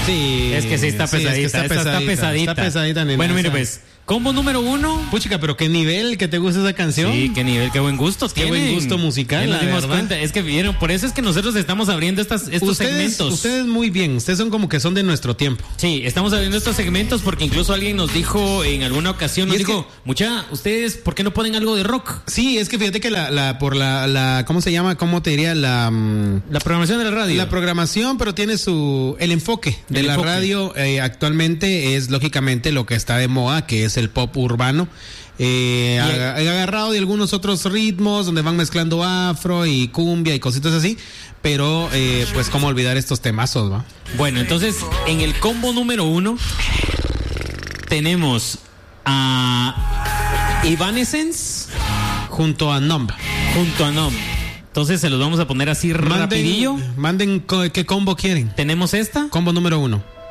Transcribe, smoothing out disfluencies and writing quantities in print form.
Sí. Es que sí está pesadita. es que está pesadita. Está pesadita, nena. Bueno, mire pues, combo número 1. Puchica, pero qué nivel que te gusta esa canción. Sí, qué nivel, qué buen gusto Qué buen gusto musical, Ya nos la dimos verdad. cuenta. Es que vieron, por eso es que nosotros estamos abriendo estos segmentos. Ustedes muy bien, ustedes son como que son de nuestro tiempo. Sí, estamos abriendo estos segmentos porque incluso alguien nos dijo en alguna ocasión, nos dijo, mucha, ustedes, ¿por qué no ponen algo de rock? Sí, es que fíjate que por la ¿cómo se llama? ¿Cómo te diría? La programación de la radio. La programación, pero tiene el enfoque de la radio actualmente es lógicamente lo que está de moda, que es el pop urbano. He agarrado de algunos otros ritmos donde van mezclando afro y cumbia y cositas así, pero pues cómo olvidar estos temazos, ¿va? Bueno, entonces en el combo número 1 tenemos a Evanescence junto a Numb. Entonces se los vamos a poner así rapidillo. Manden qué combo quieren. Tenemos esta. Combo número 1.